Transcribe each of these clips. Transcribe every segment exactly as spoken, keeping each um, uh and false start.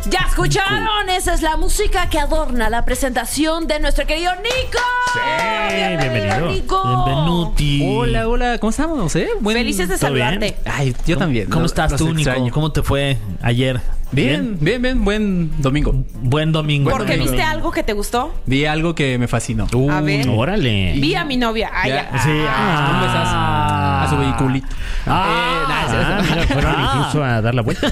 Ya escucharon, esa es la música que adorna la presentación de nuestro querido Nico. Sí, bienvenido, bienvenido. Nico. Bienvenuti. Hola, hola, ¿cómo estamos? Eh? Buen... Felices de ¿Todo bien? saludarte. Ay, yo también. ¿Cómo no, estás los tú, Nico? extraño. ¿Cómo te fue ayer? Bien, bien, bien, buen domingo. Buen domingo. ¿Por qué Buen viste domingo. algo que te gustó? Vi algo que me fascinó. Uh, A ver. Órale. Vi a mi novia. Ay, Ya. ya. Sí, Ah, un besazo a su vehiculito. Ah, Eh, nada, ah, sí, mira, fueron Ah. incluso a dar la vuelta.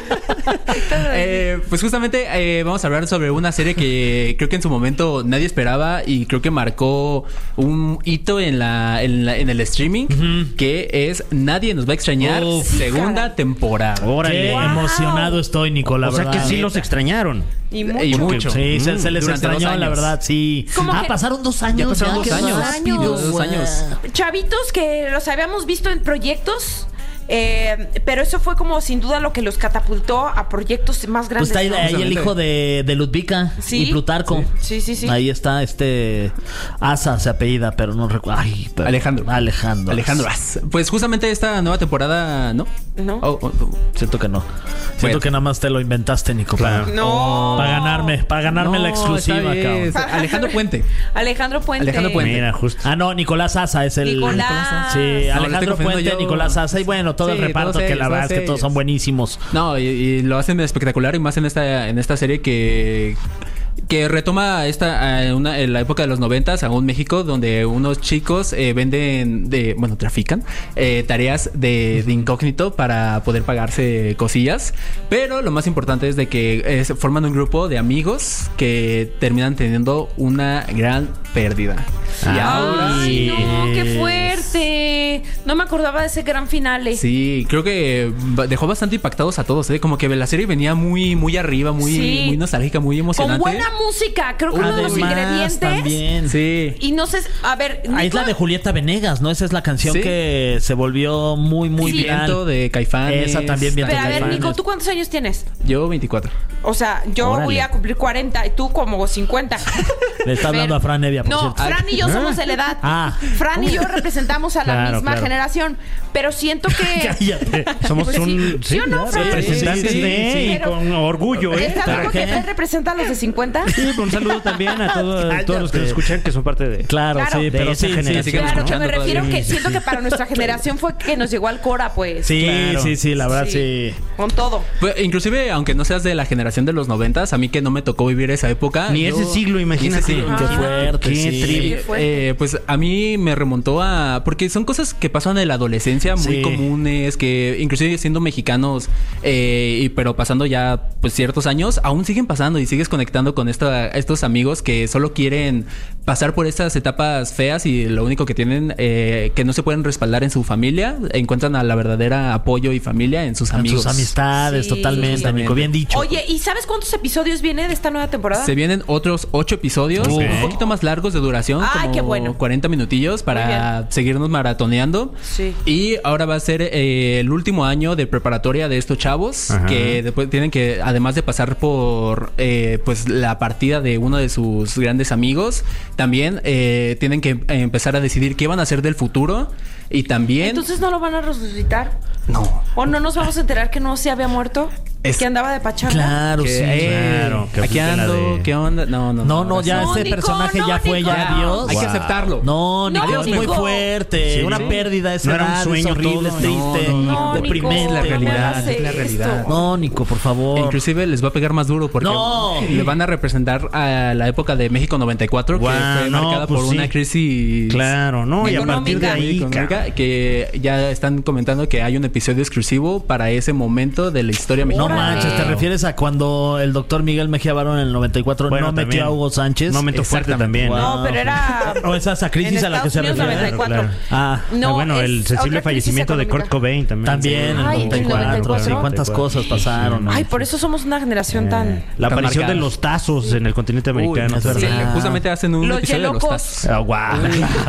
Eh, pues justamente eh, vamos a hablar sobre una serie que creo que en su momento nadie esperaba y creo que marcó un hito en la en, la- en el streaming, Ujú. que es Nadie nos va a extrañar, Uf. segunda Caray. temporada. Órale. Qué Wow. emocionado estoy, Nico, la O sea verdad. que sí los extrañaron. Y mucho. Y mucho. Sí, se, se les Durante extrañó, dos la años. verdad, sí. ¿Cómo Ah, que- pasaron dos años. Ya pasaron dos qué años. rápido, Dos güey. años. Chavitos que los habíamos visto en proyectos. Eh, pero eso fue como sin duda lo que los catapultó a proyectos más Pues grandes. está ahí, ¿no? ahí el Justamente. hijo de, de Ludvika Sí. y Plutarco. Sí, sí, sí. Ahí está este Asa se apellida, pero no recuerdo. Ay, pero- Alejandro. Alejandro. Alejandro As. Pues justamente esta nueva temporada, ¿no? ¿No? Oh, oh, oh. Siento que no. Siento Bueno. que nada más te lo inventaste, Nico. Claro. Para, No. para ganarme, para ganarme No, la exclusiva, está bien. cabrón. Alejandro Puente. Alejandro Puente. Alejandro Puente. Mira, justo. Ah, no, Nicolás Asa es el. Nicolás. Ah, Sí, No, lo estoy Alejandro confundiendo Puente, yo. Nicolás Asa. Y bueno, todo el Sí, reparto, todos que ellos, la verdad es todos que todos ellos. son buenísimos. No, y, y lo hacen espectacular y más en esta en esta serie que que retoma esta a una, en la época de los noventas a un México donde unos chicos eh, venden de bueno trafican eh, tareas de, de incógnito para poder pagarse cosillas, pero lo más importante es de que eh, se forman un grupo de amigos que terminan teniendo una gran pérdida. Y ahora Ay, no, qué es- fuerte. No me acordaba de ese gran finale. sí, creo que ba- dejó bastante impactados a todos, ¿eh? Como que la serie venía muy, muy arriba, muy, Sí. muy nostálgica, muy Con emocionante. buena música. Creo que uno de los Además, ingredientes. también. Sí. Y no sé, a ver, Ahí es Nico- la de Julieta Venegas, ¿no? Esa es la canción Sí. que se volvió muy, muy Sí. viral. Viento de Caifanes. Esa también, Viento Pero a ver, Caifanes. Nico, ¿tú cuántos años tienes? Yo veinticuatro. O sea, yo Órale. voy a cumplir cuarenta y tú como cincuenta. Le está hablando Fer- a Fran Evia, por No, cierto. Fran y yo somos de la edad. Ah. Fran y yo representamos a la Claro, misma claro. generación. Pero siento que. Cállate. Somos Pues sí. un ¿Sí o no, claro, Fran? representantes Sí, sí, de sí. y Pero- con orgullo, ¿eh? ¿Estás ¿Pero viendo que qué? Fer representa a los de cincuenta? Sí, un saludo también a todo- a todos los que nos escuchan, que son parte de. Claro, Claro. sí, De pero esa sí, sí, generación. sí. Siguen Claro, escuchando me refiero todavía. que siento que para nuestra generación fue que nos llegó al Cora, pues. Sí, Claro. sí, sí, la verdad sí. Con todo. Pues, inclusive, aunque no seas de la generación de los noventas, a mí que no me tocó vivir esa época. Ni ese siglo, imagínate. Ni ese siglo. Qué Ah. fuerte, Qué sí. tri- Qué fuerte. Eh, pues a mí me remontó a... Porque son cosas que pasan en la adolescencia muy Sí. comunes, que inclusive siendo mexicanos, eh, y, pero pasando ya pues ciertos años, aún siguen pasando y sigues conectando con esta, estos amigos que solo quieren pasar por estas etapas feas y lo único que tienen, eh, que no se pueden respaldar en su familia, encuentran a la verdadera apoyo y familia en sus En amigos. sus amistades, Sí. totalmente, Justamente. Nico. Bien dicho. Oye, ¿y sabes cuántos episodios viene de esta nueva temporada? Se vienen otros ocho episodios, Ok. un poquito más largos de duración, Ay, como qué bueno. cuarenta minutillos Muy para seguirnos maratoneando. Sí. Y ahora va a ser eh, el último año de preparatoria de estos chavos, Ajá. que después tienen que, además de pasar por eh, pues la partida de uno de sus grandes amigos, también eh, tienen que eh, empezar a decidir qué van a hacer del futuro. Y también... Entonces no lo van a resucitar. no. ¿O no nos vamos a enterar que no se había muerto? Es- Que andaba de pachanga. Claro, Que, sí. eh, claro, que aquí aplica la ando, de- ¿qué onda? No, no, No, no, ya No, ese Nico, personaje no, ya fue, Nico. ya adiós. Hay que Wow. aceptarlo. No, Nico, No, es muy Nico. fuerte. Sí, Una sí. pérdida, esa No era un edad, sueño es horrible, todo. es triste, No, No, Nico, deprimente. no me realidad, hagas es la realidad. esto. No, Nico, por favor. Inclusive les va a pegar más duro porque No. le van a representar a la época de México noventa y cuatro, Guau, que fue no, marcada pues por sí. una crisis. Claro, no, y a partir de Económica. ahí, económica, cabrón. que ya están comentando que hay un episodio exclusivo para ese momento de la historia No mexicana. Órale. manches, ¿te refieres a cuando el doctor Miguel Mejía Barón en el noventa y cuatro Bueno, no metió también. a Hugo Sánchez? Momento fuerte Exactamente. también. No, pero era. O es a esa crisis en a la que se Estados Unidos refiere. noventa y cuatro. Ah, No, Ah, bueno, el es sensible otra crisis fallecimiento de Kurt económica. Cobain también. también en Ay, el noventa y cuatro. noventa y cuatro. Sí, cuántas cosas pasaron. ¿no? Ay, por eso somos una generación tan. La Tan aparición de marcadas. los tazos en el continente Uy, americano. es sí, verdad. justamente hacen un Los episodio de los yelocos. tazos. Ah, guau.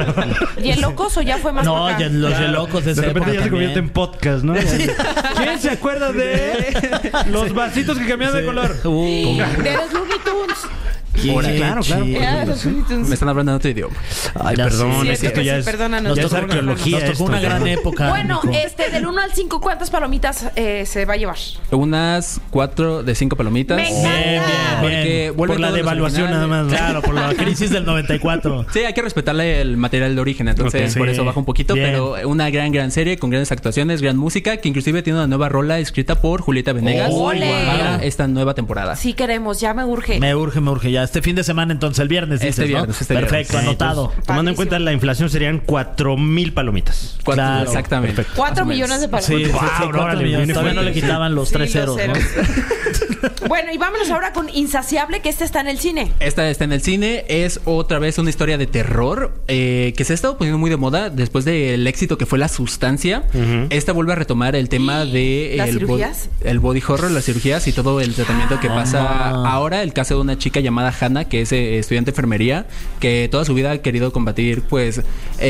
¿Y el locos o ya fue más No, para acá? ya los Yelocos de De esa repente época ya se convierte en también. podcast, ¿no? ¿Quién se acuerda de los vasitos que cambiaban de color? Uh, De los Looney Tunes. Qué Órale. claro, claro. chido. Ah, los Looney Tunes. Me están hablando en otro idioma. Ay, Ya perdón, sé. es que esto Sí, ya sí, es... perdónanos. ya Nos es tocó, arqueología. nos tocó esto, una ya. gran época. Bueno, Nico. este, del uno al cinco, ¿cuántas palomitas eh, se va a llevar? Unas cuatro de cinco palomitas. Me encanta. Bien, bien, Porque bien. vuelve Por la todos los devaluación nada originales. más. Claro, por la crisis del noventa y cuatro. Sí, hay que respetarle el material de origen, entonces Ok. por Sí. eso baja un poquito, Bien. pero una gran, gran serie con grandes actuaciones, gran música, que inclusive tiene una nueva rola escrita por Julieta Venegas ¡Ole! para esta nueva temporada. Sí queremos, ya me urge. Me urge, me urge ya. Este fin de semana, entonces, el viernes, Este dices, ¿no? viernes, este Perfecto, viernes. anotado. Entonces, tomando en Padrísimo. cuenta la inflación serían cuatro mil palomitas. Cuatro- Claro, exactamente. perfecto. Cuatro Más o millones de menos. Sí, palomitas. sí, sí, Wow, cuatro órale, millones. viene Todavía no le fuerte. quitaban los Sí, tres los ceros, ¿no? Bueno, y vámonos ahora con Insaciable, que este está en el cine. Esta está en el cine, es otra vez una historia de terror eh, que se ha estado poniendo muy de moda después del éxito que fue La Sustancia. Ujú. Esta vuelve a retomar el tema de ¿Las el, bo- cirugías? el body horror, las cirugías y todo el tratamiento que pasa Ah. ahora. El caso de una chica llamada Hannah, que es eh, estudiante de enfermería, que toda su vida ha querido combatir pues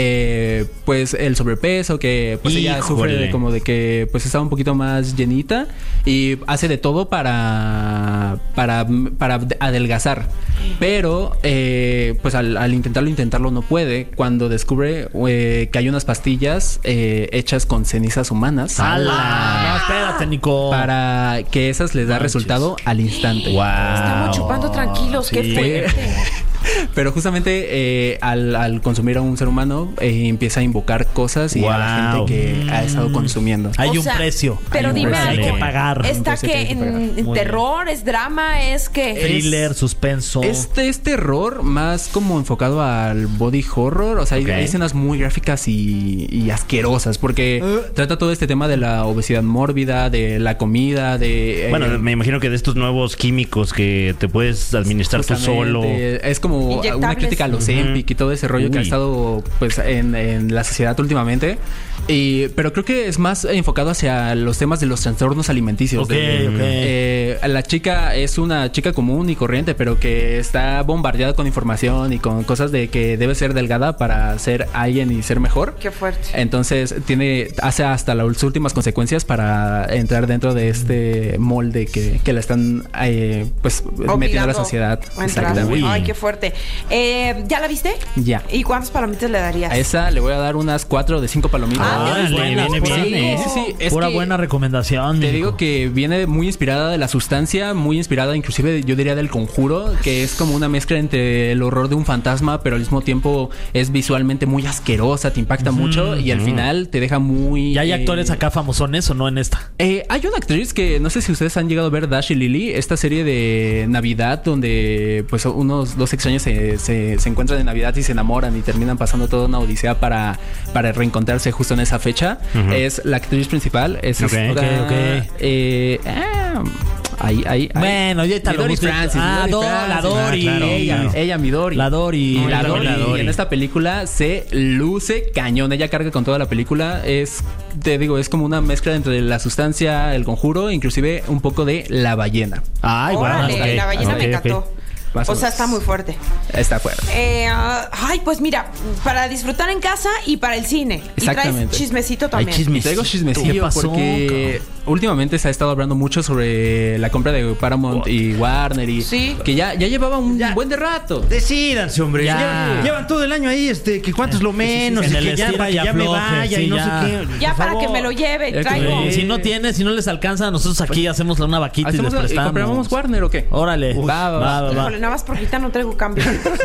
eh, pues el sobrepeso, que pues ella sufre Híjole. de como de que pues está un poquito más llenita y hace de todo para para, para adelgazar. Pero eh, pues al, al intentarlo, intentarlo no puede. Cuando descubre eh, que hay unas pastillas eh, hechas con cenizas humanas ¡Hala! No, espérate, Nico. para que esas les da Manches. resultado al instante. Wow. Estamos chupando tranquilos, qué Sí. fuerte. Pero justamente eh, al, al consumir a un ser humano eh, empieza a invocar cosas y a la Wow. gente que ha estado consumiendo. Hay O un sea, precio. Pero Hay un dime precio. algo. Hay que pagar. ¿Está Un precio que hay que que pagar. en, en Muy terror, es drama, es que Thriller, suspenso. Este es terror más como enfocado al body horror. O sea, hay- Ok. hay escenas muy gráficas y, y asquerosas porque trata todo este tema de la obesidad mórbida, de la comida, de... eh, Bueno, me imagino que de estos nuevos químicos que te puedes administrar tú justamente, solo. Es como una Inyectables. crítica a los Ozempic y todo ese rollo que ha Uy. estado pues en, en la sociedad últimamente. Y, pero creo que es más enfocado hacia los temas de los trastornos alimenticios. Ok, de- ok. eh, la chica es una chica común y corriente, pero que está bombardeada con información y con cosas de que debe ser delgada para ser alguien y ser mejor. Qué fuerte. Entonces tiene hace hasta las últimas consecuencias para entrar dentro de este molde que, que la están eh, pues metiendo a la Obligando sociedad. a entrar. Exactamente. Ay, qué fuerte. Eh, ¿Ya la viste? Ya. ¿Y cuántas palomitas le darías? A esa le voy a dar unas cuatro de cinco palomitas. Ah, Órale, muy buenas, viene por bien, ahí. ¿eh? Sí, sí, sí. Es Pura que buena recomendación. Te Nico. digo que viene muy inspirada de la sustancia, muy inspirada inclusive yo diría del Conjuro, que es como una mezcla entre el horror de un fantasma, pero al mismo tiempo es visualmente muy asquerosa, te impacta mucho y al final te deja muy... ¿Y hay eh, actores acá famosones o no en esta? Eh, hay una actriz que no sé si ustedes han llegado a ver, Dash y Lily, esta serie de Navidad donde pues unos dos extraños se, se, se encuentran en Navidad y se enamoran y terminan pasando toda una odisea para, para reencontrarse justo en esa fecha. Ujú. Es la actriz principal. Es Ok, esta, ok, ok. Eh, ah, ahí, ahí, ahí. Bueno, ya está Mi lo Dory busqué. Francis, Ah, mi Do- Dory la Francis. Dory. Ah, claro, Ella, claro. ella, mi Dory. La Dory. Y la Yo Dory, también la Dory. en esta película se luce cañón. Ella carga con toda la película. Es, te digo, es como una mezcla entre la sustancia, el Conjuro, inclusive un poco de La Ballena. Ay, bueno. Órale, ok. la ballena ok, me ok. encantó. Más o O sea, menos. está muy fuerte. Está fuerte. Eh, ah, ay, pues mira, para disfrutar en casa y para el cine. Y traes Exactamente. chismecito también. chisme. Traigo ¿Qué chismecillo pasó, porque últimamente se ha estado hablando mucho sobre la compra de Paramount y Warner y Sí. que ya, ya llevaba un Ya. buen de rato. Decídanse, hombre. Ya. Llevan, llevan todo el año ahí, este, que cuánto es lo menos, En y el que ya, estira para y que ya me afloje, vaya sí, y no ya. sé qué. Ya Por para favor. que me lo lleve, Ya que traigo. me- Si no tienes, si no les alcanza, nosotros aquí hacemos una vaquita y les ¿Hacemos, ¿Y prestamos. compramos Warner o qué? Órale. Uf, va, va, va, va. Híjole, nada más porque ahorita no traigo cambio.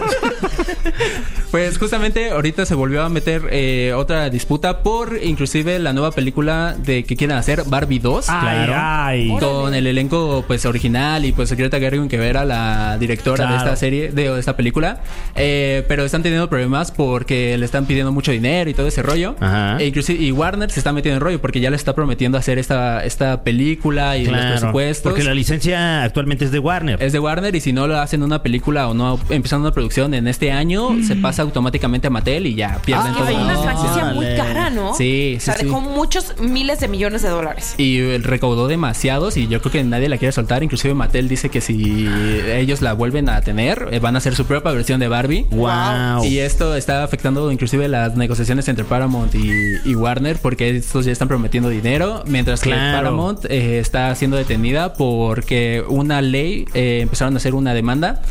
Pues justamente ahorita se volvió a meter eh, otra disputa por inclusive la nueva película de que quieren hacer Barbie dos. Ay, Claro. ay. Con el elenco pues original y pues Greta Gerwig, que era la directora de Claro. esta serie, de, de esta película. Eh, pero están teniendo problemas porque le están pidiendo mucho dinero y todo ese rollo. Ajá. E inclusive, y Warner se está metiendo en rollo porque ya le está prometiendo hacer esta, esta película y los Claro, presupuestos. porque la licencia actualmente es de Warner. Es de Warner y si no lo hacen una película o no empiezan una producción en este año, se pasa automáticamente a Mattel y ya pierden Ah, todo. que fue una franquicia muy Órale. cara, ¿no? Sí, O sea, sí, sí. dejó muchos miles de millones de dólares. Y eh, recaudó demasiados y yo creo que nadie la quiere soltar. Inclusive Mattel dice que si ellos la vuelven a tener, eh, van a hacer su propia versión de Barbie. Wow. Y esto está afectando inclusive las negociaciones entre Paramount y, y Warner porque estos ya están prometiendo dinero, mientras que Claro. Paramount eh, está siendo detenida porque una ley, eh, empezaron a hacer una demanda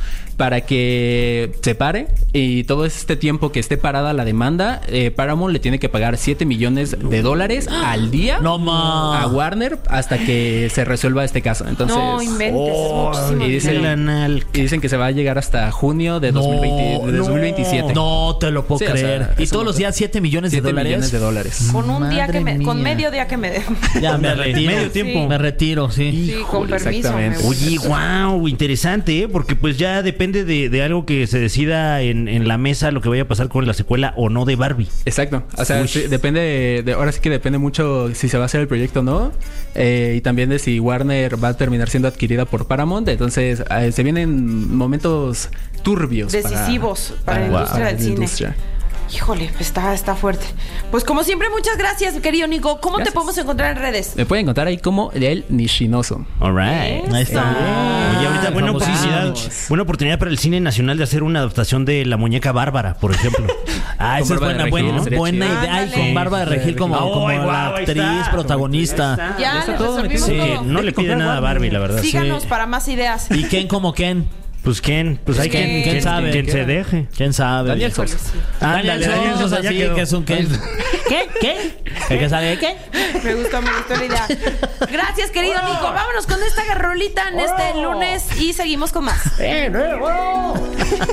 para que se pare y todo este tiempo que esté parada la demanda, eh, Paramount le tiene que pagar siete millones de dólares al día No, ma. a Warner hasta que se resuelva este caso. Entonces, No inventes, Oh, es muchísimo y dicen- dinero. Anal. y dicen que se va a llegar hasta junio de, dos mil veinte, de no. dos mil veintisiete. No te lo puedo Sí, o creer. sea, y es todos un los días siete millones de siete dólares. millones de dólares. Con un día que Madre me, con mía. medio día que me den. Ya me Ándale, retiro. medio tiempo. Me retiro, sí. Sí, con Híjole, permiso. exactamente. me voy. Oye, wow, interesante, ¿eh? Porque pues ya depende de, de algo que se decida en, en la mesa lo que vaya a pasar con la secuela o no de Barbie. Exacto. O sea, Uy. sí, depende de, de- ahora sí que depende mucho si se va a hacer el proyecto o no. Eh, y también de si Warner va a terminar siendo adquirida por Paramount. Entonces, eh, se vienen momentos turbios. para- Decisivos para la industria del la cine. industria. Híjole, pues está, está fuerte. Pues como siempre, muchas gracias, querido Nico. ¿Cómo Gracias. te podemos encontrar en redes? Me pueden encontrar ahí como el Nishinoso. All right. Ahí está. Oye, ahorita buena famosísimo. oportunidad, buena oportunidad para el cine nacional de hacer una adaptación de La Muñeca Bárbara, por ejemplo. Ah, esa Con es Bárbara buena, de buena, Regil, sería buena chido. idea. Ay, Ándale. con Bárbara de Regil como, Ay, como guau, la ahí actriz está. protagonista. Ya, está les todo resolvimos metido. Sí, todo. no le pide nada a Barbie, la verdad. Síganos Sí. para más ideas. ¿Y quién como quién? Pues quién, pues hay ¿Quién? quien, ¿Quién quien, sabe? quien se deje. ¿Quién sabe? Daniel viejo? Sosa. Daniel Ándale, Sosa, ya sí, quedó. que es un qué. ¿Qué? ¿Qué? ¿El que sabe qué? Me gustó, me gustó la idea. Gracias, querido Nico. Vámonos con esta garrolita en este lunes y seguimos con más.